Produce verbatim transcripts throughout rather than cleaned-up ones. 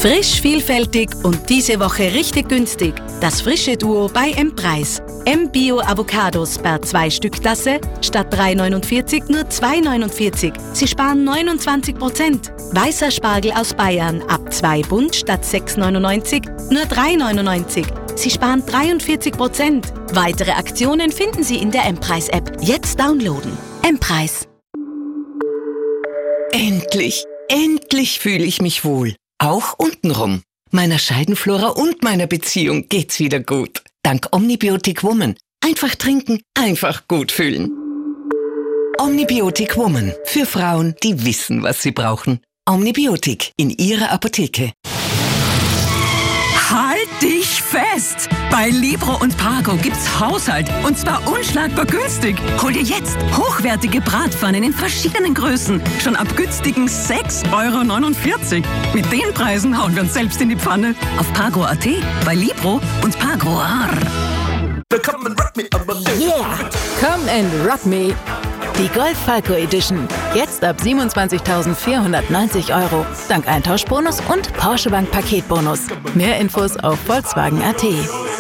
Frisch, vielfältig und diese Woche richtig günstig. Das frische Duo bei M-Preis. M-Bio-Avocados per zwei Stück Tasse statt drei neunundvierzig nur zwei neunundvierzig. Sie sparen neunundzwanzig Prozent. Weißer Spargel aus Bayern ab zwei Bund statt sechs neunundneunzig nur drei neunundneunzig. Sie sparen dreiundvierzig Prozent. Weitere Aktionen finden Sie in der M-Preis-App. Jetzt downloaden. M-Preis. Endlich, endlich fühle ich mich wohl. Auch untenrum. Meiner Scheidenflora und meiner Beziehung geht's wieder gut. Dank Omnibiotic Woman. Einfach trinken, einfach gut fühlen. Omnibiotic Woman. Für Frauen, die wissen, was sie brauchen. Omnibiotic in Ihrer Apotheke. Halt dich fest! Bei Libro und Pago gibt's Haushalt und zwar unschlagbar günstig. Hol dir jetzt hochwertige Bratpfannen in verschiedenen Größen. Schon ab günstigen sechs Euro neunundvierzig. Mit den Preisen hauen wir uns selbst in die Pfanne. Auf Pago Punkt at, bei Libro und Pago. Yeah! Come and rock me! Die Golf Falco Edition. Jetzt ab siebenundzwanzigtausendvierhundertneunzig Euro. Dank Eintauschbonus und Porsche Bank Paketbonus. Mehr Infos auf Volkswagen Punkt at.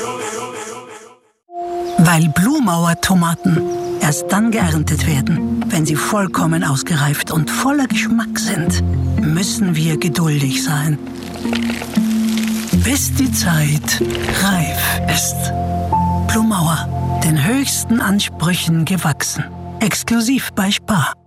Weil Blumauer Tomaten erst dann geerntet werden, wenn sie vollkommen ausgereift und voller Geschmack sind, müssen wir geduldig sein. Bis die Zeit reif ist. Blumauer, den höchsten Ansprüchen gewachsen. Exklusiv bei Spar.